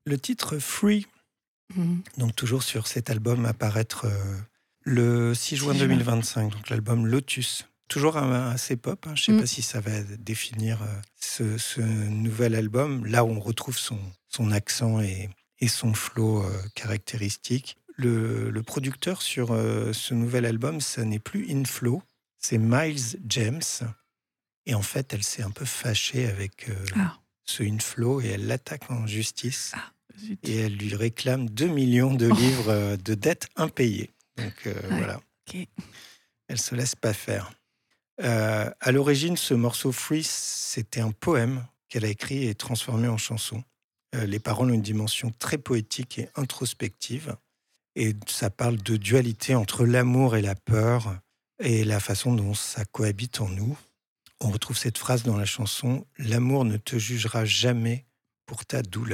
Le titre Free, donc toujours sur cet album à paraître le 6 juin 2025, donc l'album Lotus. Toujours assez pop, hein. Je ne sais pas si ça va définir ce nouvel album, là où on retrouve son accent et son flow caractéristique. Le producteur sur ce nouvel album, ça n'est plus Inflow, c'est Miles James. Et en fait, elle s'est un peu fâchée avec ce Inflow et elle l'attaque en justice. Et elle lui réclame 2 millions de livres de dettes impayées. Donc voilà, elle se laisse pas faire. À l'origine, ce morceau Free, c'était un poème qu'elle a écrit et transformé en chanson. Les paroles ont une dimension très poétique et introspective. Et ça parle de dualité entre l'amour et la peur et la façon dont ça cohabite en nous. On retrouve cette phrase dans la chanson « L'amour ne te jugera jamais pour ta douleur ».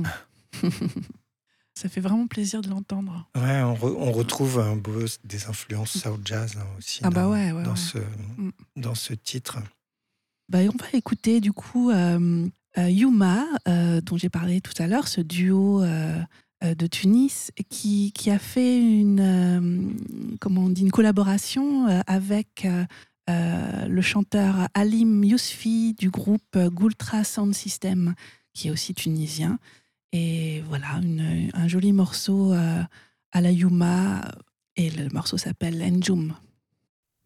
Ça fait vraiment plaisir de l'entendre. Ouais, on retrouve un peu des influences South Jazz aussi dans ce titre. On va écouter du coup Yuma, dont j'ai parlé tout à l'heure, ce duo de Tunis qui a fait une collaboration avec le chanteur Halim Yousfi du groupe Gultra Sound System, qui est aussi tunisien. Et voilà, un joli morceau à la Yuma, et le morceau s'appelle N'Joum.